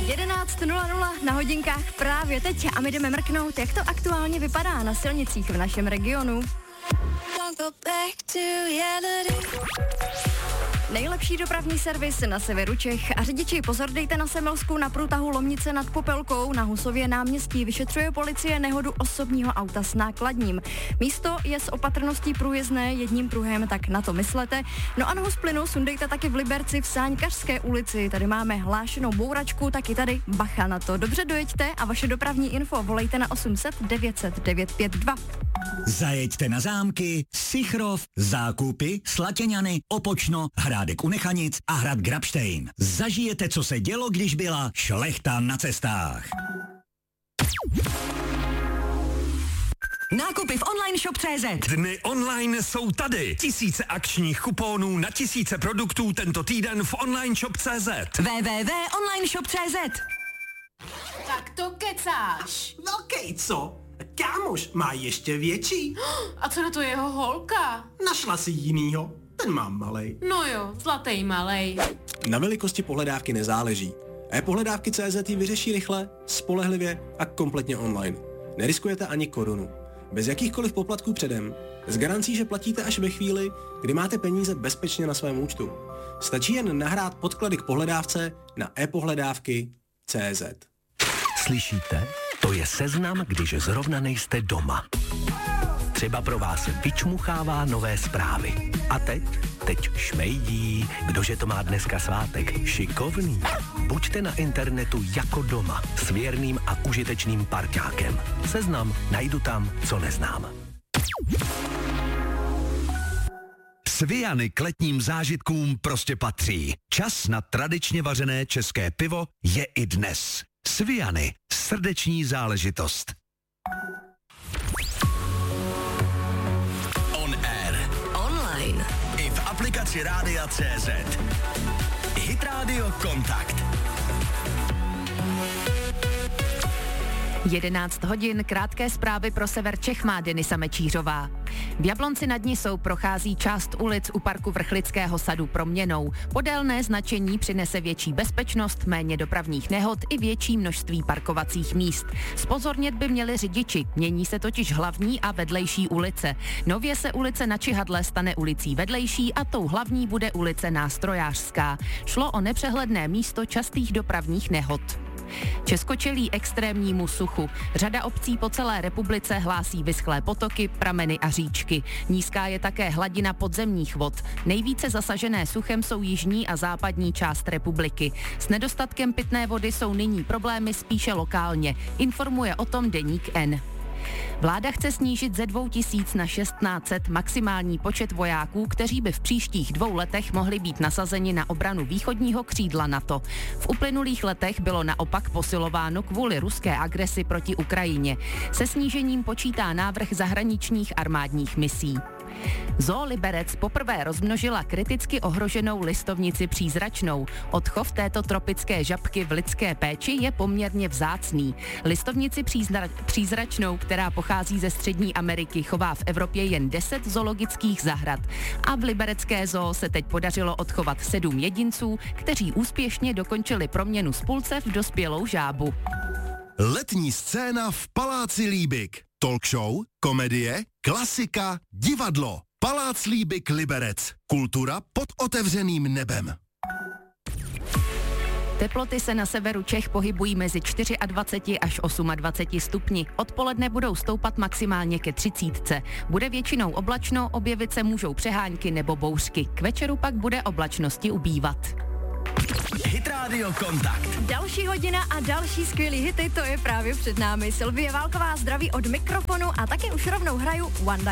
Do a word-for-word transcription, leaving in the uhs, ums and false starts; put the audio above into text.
jedenáct nula nula na hodinkách právě teď a my jdeme mrknout, jak to aktuálně vypadá na silnicích v našem regionu. Nejlepší dopravní servis na severu Čech a řidiči, pozor, dejte na Semelsku na průtahu Lomnice nad Popelkou na Husově náměstí. Vyšetřuje policie nehodu osobního auta s nákladním. Místo je s opatrností průjezdné jedním pruhem, tak na to myslete. No a nohu z plynu sundejte taky v Liberci v Sáňkařské ulici. Tady máme hlášenou bouračku, taky tady bacha na to. Dobře dojeďte a vaše dopravní info volejte na osm set devět set devět pět dva. Zajeďte na zámky, Sichrov, Zákupy, Slatěňany, Opočno, Hrádek u Nechanic a hrad Grabštejn. Zažijete, co se dělo, když byla šlechta na cestách. Nákupy v online shop tečka cé zet. Dny online jsou tady. Tisíce akčních kuponů na tisíce produktů tento týden v online shop tečka cé zet. w w w tečka online shop tečka cé zet. Tak to kecáš. Velkej, co? Kámoš má ještě větší. A co na to jeho holka? Našla si jinýho. Ten mám malej. No jo, zlatý malej. Na velikosti pohledávky nezáleží. E-pohledávky tečka cé zet ji vyřeší rychle, spolehlivě a kompletně online. Neriskujete ani korunu. Bez jakýchkoliv poplatků předem. S garancí, že platíte až ve chvíli, kdy máte peníze bezpečně na svém účtu. Stačí jen nahrát podklady k pohledávce na e-pohledávky tečka cé zet. Slyšíte? To je seznam, když zrovna nejste doma. Třeba pro vás vyčmuchává nové zprávy. A teď? Teď šmejdí. Kdože to má dneska svátek? Šikovný. Buďte na internetu jako doma. S věrným a užitečným parťákem. Seznam najdu tam, co neznám. Sviany k letním zážitkům prostě patří. Čas na tradičně vařené české pivo je i dnes. Sviany. Srdeční záležitost. On air. Online. I v aplikaci Rádia tečka cé zet. Hit Radio Kontakt. jedenáct hodin, krátké zprávy pro sever Čech má Denisa Mečířová. V Jablonci nad Nisou prochází část ulic u parku Vrchlického sadu proměnou. Podélné značení přinese větší bezpečnost, méně dopravních nehod i větší množství parkovacích míst. Zpozornět by měli řidiči, mění se totiž hlavní a vedlejší ulice. Nově se ulice na Čihadle stane ulicí vedlejší a tou hlavní bude ulice Nástrojářská. Šlo o nepřehledné místo častých dopravních nehod. Česko čelí extrémnímu suchu. Řada obcí po celé republice hlásí vyschlé potoky, prameny a říčky. Nízká je také hladina podzemních vod. Nejvíce zasažené suchem jsou jižní a západní část republiky. S nedostatkem pitné vody jsou nyní problémy spíše lokálně. Informuje o tom deník N. Vláda chce snížit ze dvou tisíc na šestnáct set maximální počet vojáků, kteří by v příštích dvou letech mohli být nasazeni na obranu východního křídla NATO. V uplynulých letech bylo naopak posilováno kvůli ruské agresi proti Ukrajině. Se snížením počítá návrh zahraničních armádních misí. Zoo Liberec poprvé rozmnožila kriticky ohroženou listovnici přízračnou. Odchov této tropické žabky v lidské péči je poměrně vzácný. Listovnici přízra- přízračnou, která pochází ze Střední Ameriky, chová v Evropě jen deset zoologických zahrad. A v liberecké zoo se teď podařilo odchovat sedm jedinců, kteří úspěšně dokončili proměnu z pulce v dospělou žábu. Letní scéna v Paláci Líbik. Talk show, komedie, klasika, divadlo. Palác Líbik Liberec. Kultura pod otevřeným nebem. Teploty se na severu Čech pohybují mezi dvacet čtyři až dvacet osm stupni. Odpoledne budou stoupat maximálně ke třicítce. Bude většinou oblačno, objevit se můžou přehánky nebo bouřky. K večeru pak bude oblačnosti ubývat. Hit Radio Kontakt. Další hodina a další skvělý hity, to je právě před námi. Sylvie Válková zdraví od mikrofonu a taky už rovnou hraju One